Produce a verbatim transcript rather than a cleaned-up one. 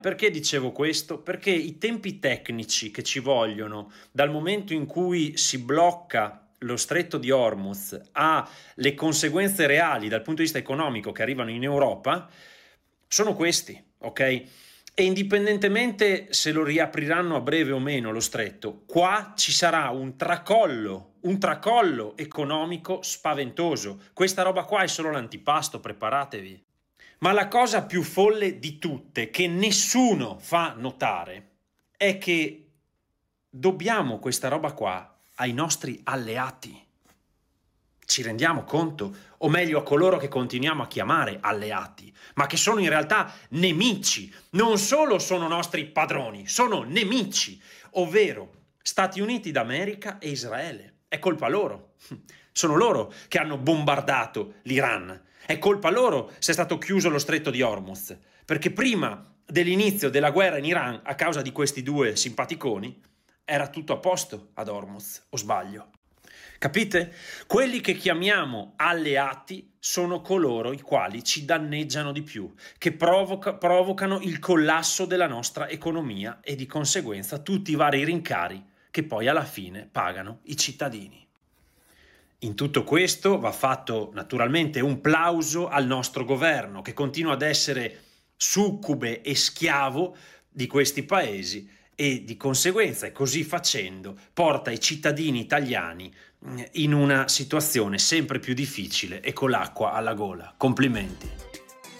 Perché dicevo questo? Perché i tempi tecnici che ci vogliono dal momento in cui si blocca lo stretto di Hormuz alle conseguenze reali dal punto di vista economico che arrivano in Europa sono questi, ok? E indipendentemente se lo riapriranno a breve o meno lo stretto, qua ci sarà un tracollo, un tracollo economico spaventoso. Questa roba qua è solo l'antipasto, preparatevi. Ma la cosa più folle di tutte, che nessuno fa notare, è che dobbiamo questa roba qua ai nostri alleati. Ci rendiamo conto? O meglio, a coloro che continuiamo a chiamare alleati, ma che sono in realtà nemici. Non solo sono nostri padroni, sono nemici, ovvero Stati Uniti d'America e Israele. È colpa loro. Sono loro che hanno bombardato l'Iran. È colpa loro se è stato chiuso lo stretto di Hormuz, perché prima dell'inizio della guerra in Iran, a causa di questi due simpaticoni, era tutto a posto ad Hormuz, o sbaglio? Capite? Quelli che chiamiamo alleati sono coloro i quali ci danneggiano di più, che provoca, provocano il collasso della nostra economia e di conseguenza tutti i vari rincari che poi alla fine pagano i cittadini. In tutto questo va fatto naturalmente un plauso al nostro governo, che continua ad essere succube e schiavo di questi paesi e di conseguenza, e così facendo, porta i cittadini italiani in una situazione sempre più difficile e con l'acqua alla gola. Complimenti.